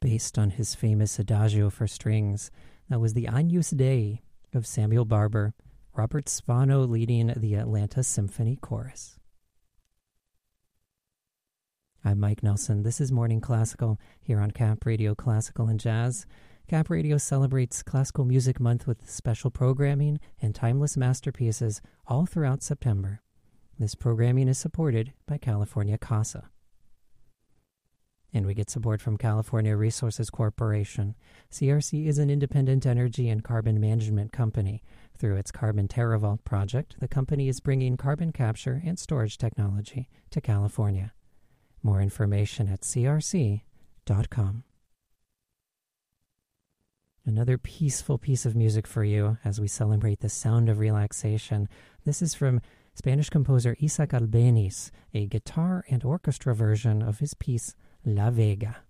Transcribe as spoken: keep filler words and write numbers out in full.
based on his famous Adagio for strings. That was the Agnus Dei of Samuel Barber, Robert Spano leading the Atlanta Symphony Chorus. I'm Mike Nelson. This is Morning Classical here on Cap Radio Classical and Jazz. Cap Radio celebrates Classical Music Month with special programming and timeless masterpieces all throughout September. This programming is supported by California CASA. And we get support from California Resources Corporation. C R C is an independent energy and carbon management company. Through its Carbon TerraVault project, the company is bringing carbon capture and storage technology to California. More information at c r c dot com. Another peaceful piece of music for you as we celebrate the sound of relaxation. This is from Spanish composer Isaac Albeniz, a guitar and orchestra version of his piece La Vega.